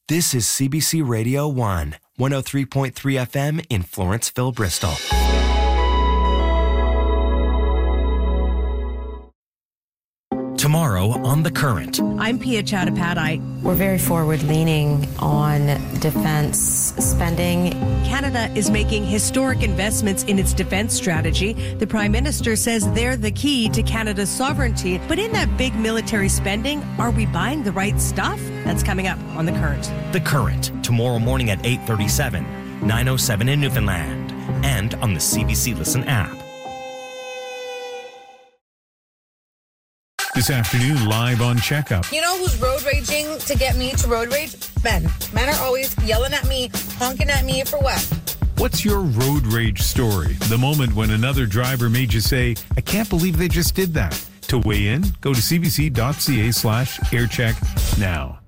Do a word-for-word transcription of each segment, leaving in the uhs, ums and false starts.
This is C B C Radio one, one oh three point three F M in Florenceville, Bristol. Tomorrow on The Current. I'm Pia Chattopadhyay. We're very forward-leaning on defense spending. Canada is making historic investments in its defense strategy. The Prime Minister says they're the key to Canada's sovereignty. But in that big military spending, are we buying the right stuff? That's coming up on The Current. The Current, tomorrow morning at eight thirty-seven, nine oh seven in Newfoundland, and on the C B C Listen app. This afternoon, live on Checkup. You know who's road raging to get me to road rage? Men. Men are always yelling at me, honking at me for what? What's your road rage story? The moment when another driver made you say, I can't believe they just did that. To weigh in, go to cbc.ca slash aircheck now.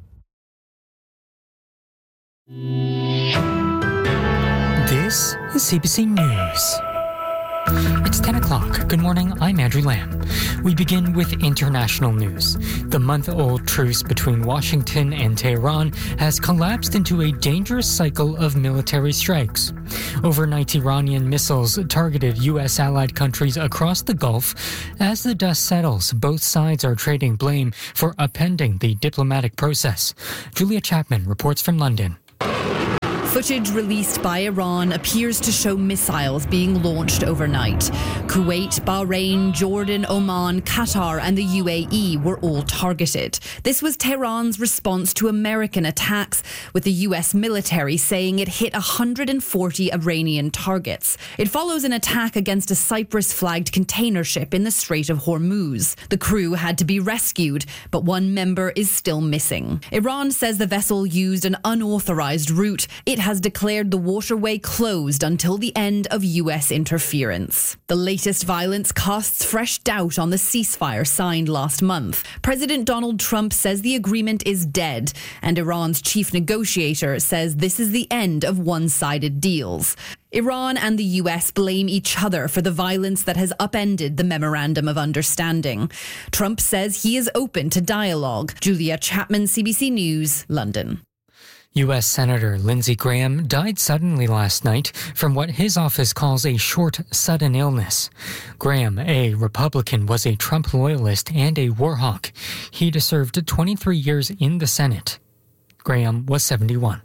This is C B C News. It's ten o'clock. Good morning, I'm Andrew Lamb. We begin with international news. The month-old truce between Washington and Tehran has collapsed into a dangerous cycle of military strikes. Overnight Iranian missiles targeted U S allied countries across the Gulf. As the dust settles, both sides are trading blame for upending the diplomatic process. Julia Chapman reports from London. Footage released by Iran appears to show missiles being launched overnight. Kuwait, Bahrain, Jordan, Oman, Qatar and the U A E were all targeted. This was Tehran's response to American attacks, with the U S military saying it hit one hundred forty Iranian targets. It follows an attack against a Cyprus-flagged container ship in the Strait of Hormuz. The crew had to be rescued, but one member is still missing. Iran says the vessel used an unauthorized route. It has declared the waterway closed until the end of U S interference. The latest violence casts fresh doubt on the ceasefire signed last month. President Donald Trump says the agreement is dead, and Iran's chief negotiator says this is the end of one-sided deals. Iran and the U S blame each other for the violence that has upended the Memorandum of Understanding. Trump says he is open to dialogue. Julia Chapman, C B C News, London. U S Senator Lindsey Graham died suddenly last night from what his office calls a short, sudden illness. Graham, a Republican, was a Trump loyalist and a war hawk. He'd served twenty-three years in the Senate. Graham was seventy-one.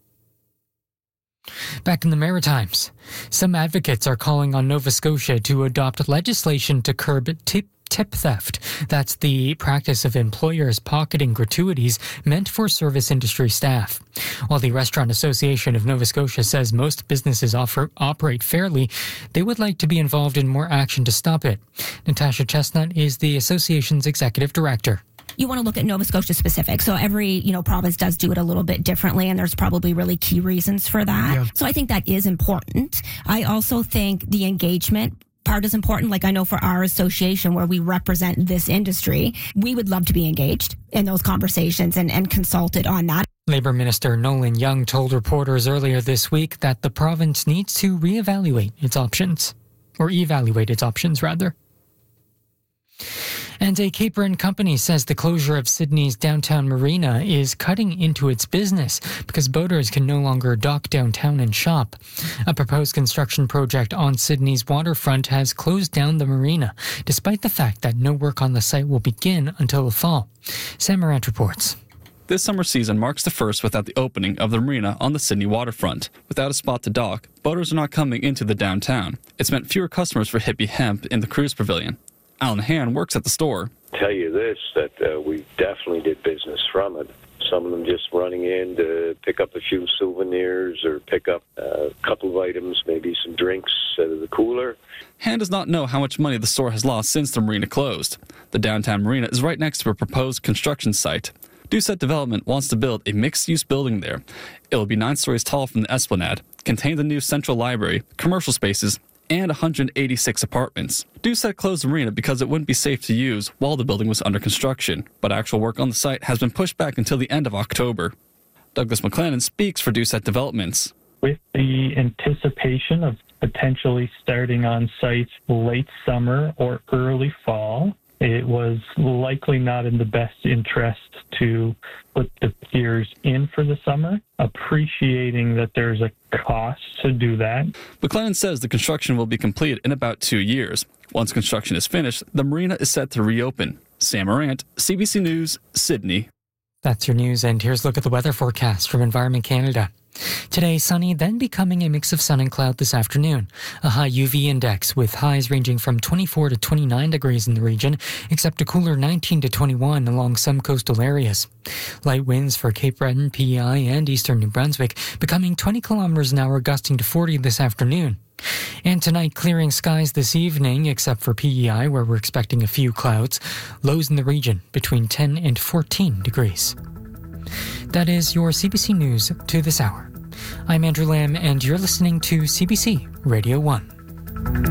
Back in the Maritimes, some advocates are calling on Nova Scotia to adopt legislation to curb tip Tip theft. That's the practice of employers pocketing gratuities meant for service industry staff. While the Restaurant Association of Nova Scotia says most businesses offer, operate fairly, they would like to be involved in more action to stop it. Natasha Chestnut is the association's executive director. You want to look at Nova Scotia specific. So every, you know, province does do it a little bit differently, and there's probably really key reasons for that. Yeah. So I think that is important. I also think the engagement part is important. Like I know for our association where we represent this industry, we would love to be engaged in those conversations and, and consulted on that. Labour Minister Nolan Young told reporters earlier this week that the province needs to reevaluate its options, or evaluate its options rather. And a Caper and Company says the closure of Sydney's downtown marina is cutting into its business because boaters can no longer dock downtown and shop. A proposed construction project on Sydney's waterfront has closed down the marina, despite the fact that no work on the site will begin until the fall. Sam Morant reports. This summer season marks the first without the opening of the marina on the Sydney waterfront. Without a spot to dock, boaters are not coming into the downtown. It's meant fewer customers for Hippie Hemp in the cruise pavilion. Alan Han works at the store. Tell you this, that uh, we definitely did business from it. Some of them just running in to pick up a few souvenirs or pick up a couple of items, maybe some drinks out of the cooler. Han does not know how much money the store has lost since the marina closed. The downtown marina is right next to a proposed construction site. Doucette Development wants to build a mixed-use building there. It will be nine stories tall from the Esplanade, contain the new central library, commercial spaces, and one hundred eighty-six apartments. Doucette closed the marina because it wouldn't be safe to use while the building was under construction, but actual work on the site has been pushed back until the end of October. Douglas McLennan speaks for Doucette Developments. With the anticipation of potentially starting on site late summer or early fall, it was likely not in the best interest to put the piers in for the summer, appreciating that there's a cost to do that. McLennan says the construction will be complete in about two years. Once construction is finished, the marina is set to reopen. Sam Morant, C B C News, Sydney. That's your news, and here's a look at the weather forecast from Environment Canada. Today, sunny, then becoming a mix of sun and cloud this afternoon. A high U V index with highs ranging from twenty-four to twenty-nine degrees in the region, except a cooler nineteen to twenty-one along some coastal areas. Light winds for Cape Breton, P E I, and eastern New Brunswick, becoming twenty kilometers an hour, gusting to forty this afternoon. And tonight, clearing skies this evening, except for P E I, where we're expecting a few clouds. Lows in the region between ten and fourteen degrees. That is your C B C News to this hour. I'm Andrew Lamb, and you're listening to C B C Radio one.